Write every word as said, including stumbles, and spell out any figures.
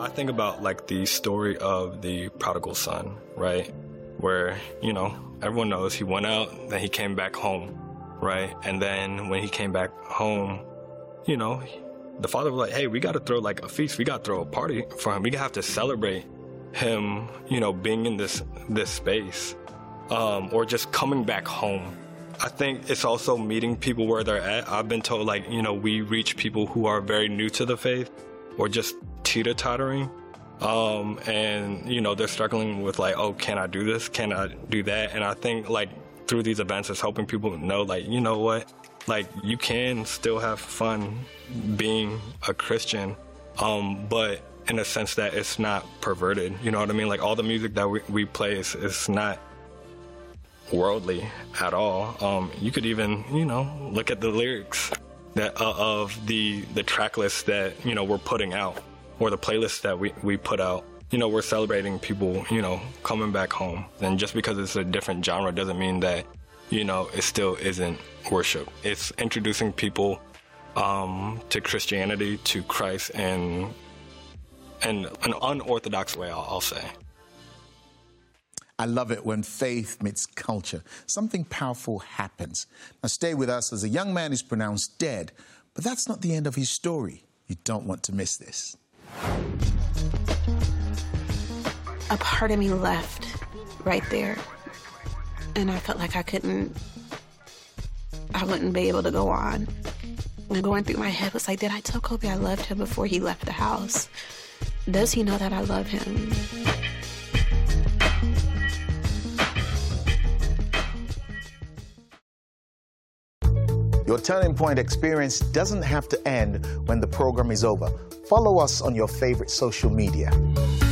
I think about like the story of the prodigal son, right? Where, you know, everyone knows he went out, then he came back home, right? And then when he came back home, you know, the father was like, hey, we got to throw like a feast. We got to throw a party for him. We have to celebrate him, you know, being in this, this space, um, or just coming back home. I think it's also meeting people where they're at. I've been told, like, you know, we reach people who are very new to the faith or just teeter-tottering. Um, and, you know, they're struggling with, like, oh, can I do this? Can I do that? And I think, like, through these events, it's helping people know, like, you know what? Like, you can still have fun being a Christian, um, but in a sense that it's not perverted. You know what I mean? Like, all the music that we, we play is, is not worldly at all. Um, you could even, you know, look at the lyrics that uh, of the the track list that, you know, we're putting out, or the playlist that we, we put out. You know, we're celebrating people, you know, coming back home. And just because it's a different genre doesn't mean that, you know, it still isn't worship. It's introducing people um, to Christianity, to Christ, and in an unorthodox way, I'll, I'll say. I love it when faith meets culture. Something powerful happens. Now stay with us as a young man is pronounced dead, but that's not the end of his story. You don't want to miss this. A part of me left right there, and I felt like I couldn't, I wouldn't be able to go on. And going through my head was like, did I tell Kobe I loved him before he left the house? Does he know that I love him? Your Turning Point experience doesn't have to end when the program is over. Follow us on your favorite social media.